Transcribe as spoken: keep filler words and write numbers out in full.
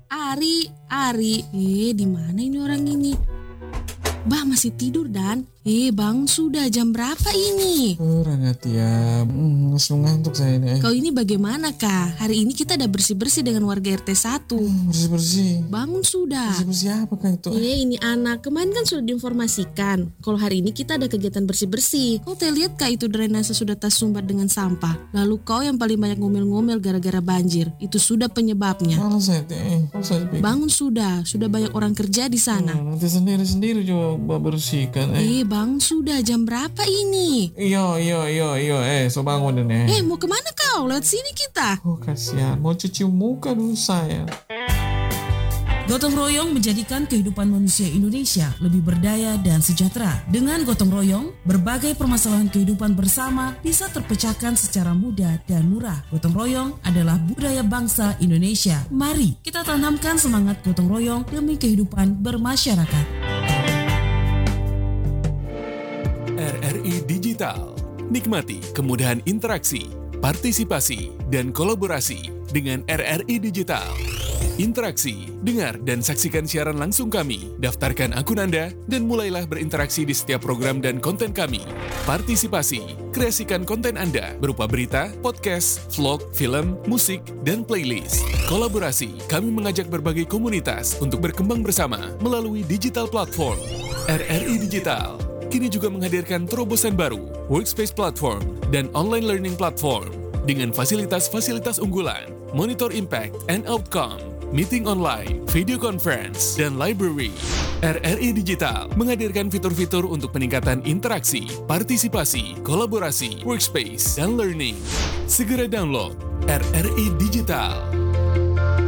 Ari, Ari. Eh, di mana ini orang ini? Bah, masih tidur Dan? Eh, bangun sudah. Jam berapa ini? Kurang hati ya. Hmm, langsung ngantuk saya ini. Kau ini bagaimana kah? Hari ini kita ada bersih-bersih dengan warga R T satu. Hmm, bersih-bersih. Bangun sudah. Bersih-bersih apa kah itu? Eh, ini anak. Kemarin kan sudah diinformasikan. Kalau hari ini kita ada kegiatan bersih-bersih. Kau teh lihat kah itu drainase sudah tersumbat dengan sampah? Lalu kau yang paling banyak ngomel-ngomel gara-gara banjir. Itu sudah penyebabnya. Malah saya teh. Malah saya pikir. Bangun sudah. Sudah banyak orang kerja di sana. Hmm, nanti sendiri-sendiri coba bersihkan. Eh, bangun sudah. Jam berapa ini? Iyo, iyo, iyo, iyo. Eh, so bangun ini. Eh, mau kemana kau? Lewat sini kita. Oh, kasihan. Mau cuci muka dulu saya. Gotong royong menjadikan kehidupan manusia Indonesia lebih berdaya dan sejahtera. Dengan gotong royong, berbagai permasalahan kehidupan bersama bisa terpecahkan secara mudah dan murah. Gotong royong adalah budaya bangsa Indonesia. Mari kita tanamkan semangat gotong royong demi kehidupan bermasyarakat. R R I Digital. Nikmati kemudahan interaksi, partisipasi, dan kolaborasi dengan R R I Digital. Interaksi, dengar dan saksikan siaran langsung kami, daftarkan akun Anda, dan mulailah berinteraksi di setiap program dan konten kami. Partisipasi, kreasikan konten Anda berupa berita, podcast, vlog, film, musik, dan playlist. Kolaborasi, kami mengajak berbagai komunitas untuk berkembang bersama melalui digital platform. R R I Digital kini juga menghadirkan terobosan baru, workspace platform, dan online learning platform dengan fasilitas-fasilitas unggulan, monitor impact and outcome, meeting online, video conference, dan library. R R I Digital menghadirkan fitur-fitur untuk peningkatan interaksi, partisipasi, kolaborasi, workspace, dan learning. Segera download R R I Digital.